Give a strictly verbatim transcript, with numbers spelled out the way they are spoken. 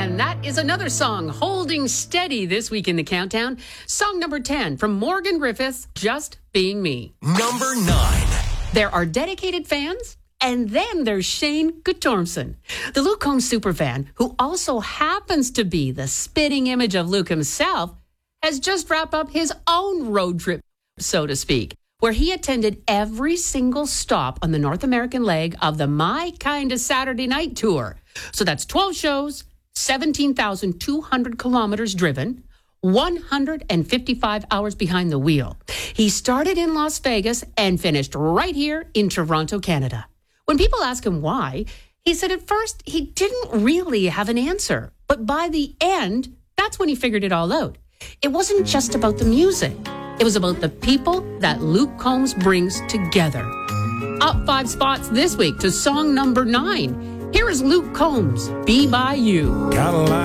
And that is another song holding steady this week in the countdown. Song number ten from Morgan Griffiths, Just Being Me. Number nine. There are dedicated fans, and then there's Shane Guttormson, the Luke Combs superfan, who also happens to be the spitting image of Luke himself, has just wrapped up his own road trip, so to speak, where he attended every single stop on the North American leg of the My Kinda Saturday Night Tour. So that's twelve shows, seventeen thousand two hundred kilometers driven, one hundred fifty-five hours behind the wheel. He started in Las Vegas and finished right here in Toronto, Canada. When people ask him why, he said at first he didn't really have an answer. But by the end, that's when he figured it all out. It wasn't just about the music. It was about the people that Luke Combs brings together. Up five spots this week to song number nine. Here is Luke Combs, Be By You.